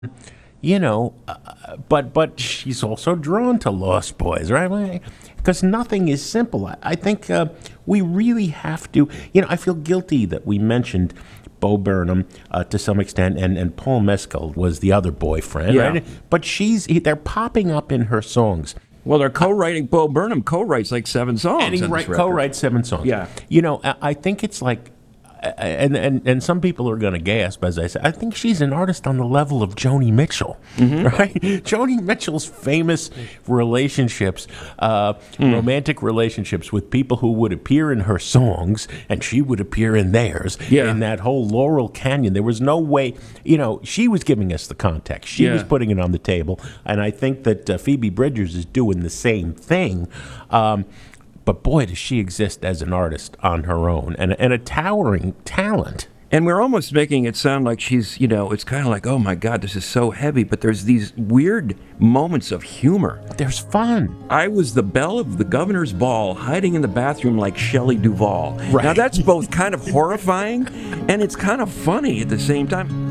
you know, but she's also drawn to Lost Boys, right? Because nothing is simple. I think we really have to. I feel guilty that we mentioned Bo Burnham to some extent, and Paul Mescal was the other boyfriend, Yeah. right? But they're popping up in her songs. Well, they're co-writing. Bo Burnham co-writes like 7 songs. And he on this record. co-writes 7 songs. Yeah. I think it's like, and some people are going to gasp as I say, I think she's an artist on the level of Joni Mitchell, right? Joni Mitchell's famous relationships, romantic relationships with people who would appear in her songs, and she would appear in theirs. Yeah. In that whole Laurel Canyon, there was no way. She was giving us the context. She was Yeah. putting it on the table, and I think that Phoebe Bridgers is doing the same thing. But boy, does she exist as an artist on her own, and a towering talent. And we're almost making it sound like she's, it's kind of like, oh my God, this is so heavy. But there's these weird moments of humor. There's fun. I was the belle of the governor's ball, hiding in the bathroom like Shelley Duvall. Right. Now that's both kind of horrifying and it's kind of funny at the same time.